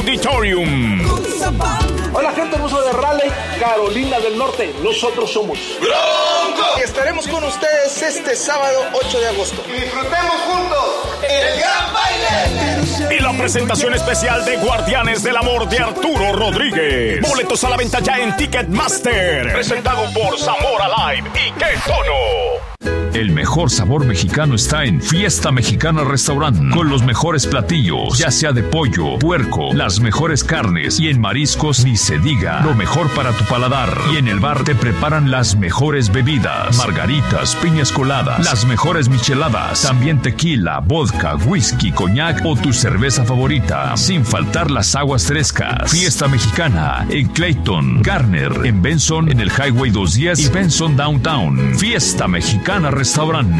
Auditorium. Hola, gente hermosa de Raleigh, Carolina del Norte. Nosotros somos Bronco. Estaremos con ustedes este sábado 8 de agosto. Y disfrutemos juntos el gran baile. Y la presentación especial de Guardianes del Amor de Arturo Rodríguez. Boletos a la venta ya en Ticketmaster. Presentado por Zamora Live y Qué Tono. El mejor sabor mexicano está en Fiesta Mexicana Restaurant, con los mejores platillos, ya sea de pollo, puerco, las mejores carnes, y en mariscos ni se diga, lo mejor para tu paladar. Y en el bar te preparan las mejores bebidas, margaritas, piñas coladas, las mejores micheladas, también tequila, vodka, whisky, coñac o tu cerveza favorita, sin faltar las aguas frescas. Fiesta Mexicana en Clayton, Garner, en Benson, en el Highway 210 y Benson Downtown. Fiesta Mexicana Restaurant.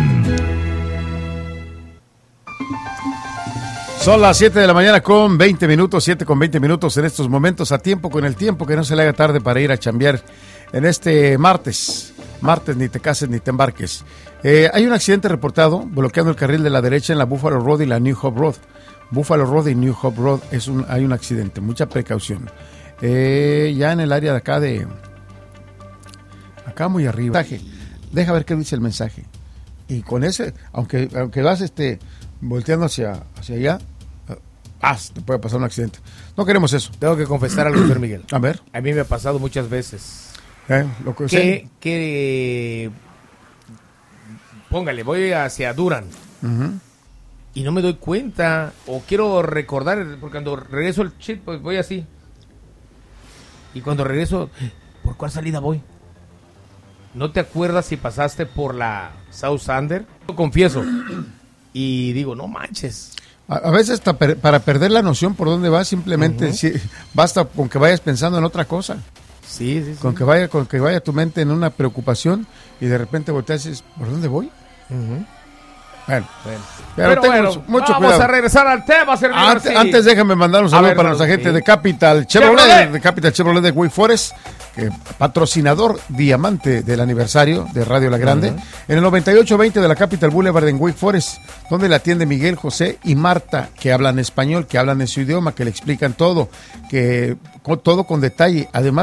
Son las 7 de la mañana con 20 minutos, 7 con 20 minutos en estos momentos, a tiempo con el tiempo, que no se le haga tarde para ir a chambear en este martes. Martes, ni te cases ni te embarques. Hay un accidente reportado bloqueando el carril de la derecha en la Buffalo Road y la New Hope Road. Buffalo Road y New Hope Road hay un accidente, mucha precaución. Ya en el área de acá muy arriba. Deja ver qué dice el mensaje. Y con ese, aunque vas volteando hacia allá, te puede pasar un accidente. No queremos eso. Tengo que confesar algo, señor Miguel. A ver. A mí me ha pasado muchas veces. Lo que que póngale, voy hacia Durham. Uh-huh. Y no me doy cuenta, o quiero recordar, porque cuando regreso el chip, pues voy así. Y cuando regreso, ¿por cuál salida voy? ¿No te acuerdas si pasaste por la South Sander? Lo confieso. Y digo, no manches. A veces para perder la noción por dónde vas, simplemente basta con que vayas pensando en otra cosa. Sí. Con que vaya tu mente en una preocupación y de repente volteas y dices, ¿por dónde voy? Uh-huh. Bueno. Pero tengo mucho vamos cuidado. a regresar al tema, Antes déjame mandar un saludo para nuestra gente de Capital Chevrolet, de Capital Chevrolet de Wake Forest, patrocinador diamante del aniversario de Radio La Grande, en el 9820 de la Capital Boulevard en Wake Forest, donde la atiende Miguel, José y Marta, que hablan español, que hablan en su idioma, que le explican todo, todo con detalle. Además,